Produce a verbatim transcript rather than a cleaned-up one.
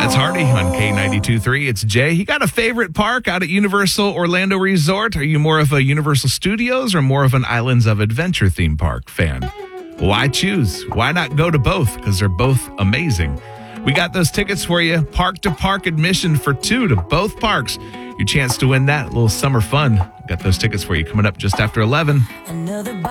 That's Hardy on K ninety-two point three. It's Jay. You got a favorite park out at Universal Orlando Resort? Are you more of a Universal Studios or more of an Islands of Adventure theme park fan? Why choose? Why not go to both? Because they're both amazing. We got those tickets for you. Park to park admission for two to both parks. Your chance to win that little summer fun. Got those tickets for you coming up just after eleven.